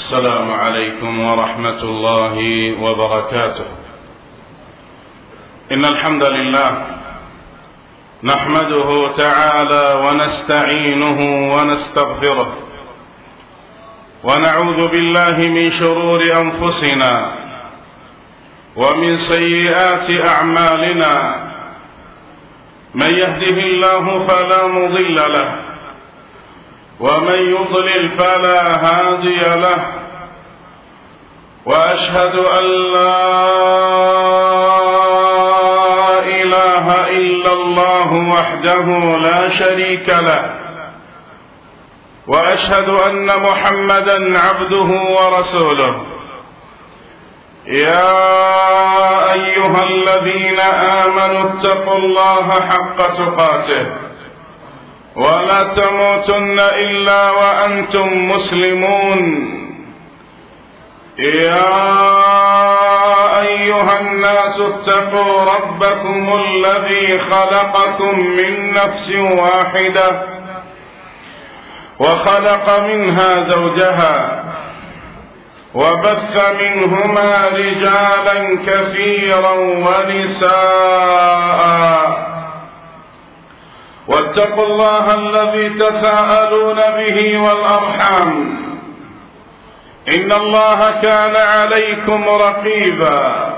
السلام عليكم ورحمة الله وبركاته. إن الحمد لله نحمده تعالى ونستعينه ونستغفره، ونعوذ بالله من شرور أنفسنا ومن سيئات أعمالنا. من يهده الله فلا مضل له، ومن يضلل فلا هادي له، وأشهد أن لا إله إلا الله وحده لا شريك له، وأشهد أن محمدا عبده ورسوله. يا أيها الذين آمنوا اتقوا الله حق تقاته ولا تموتن إلا وأنتم مسلمون. يا أيها الناس اتقوا ربكم الذي خلقكم من نفس واحدة وخلق منها زوجها وبث منهما رجالا كثيرا ونساء، واتقوا الله الذي تساءلون به والأرحام، إن الله كان عليكم رقيبا.